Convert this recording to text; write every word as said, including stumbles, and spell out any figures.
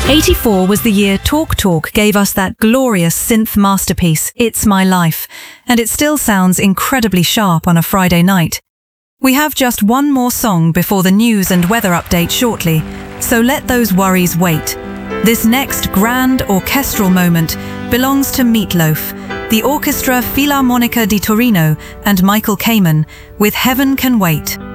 eighty-four was the year Talk Talk gave us that glorious synth masterpiece, It's My Life, and it still sounds incredibly sharp on a Friday night. We have just one more song before the news and weather update shortly, so let those worries wait. This next grand orchestral moment belongs to Meatloaf, the Orchestra Filarmonica di Torino and Michael Kamen with Heaven Can Wait.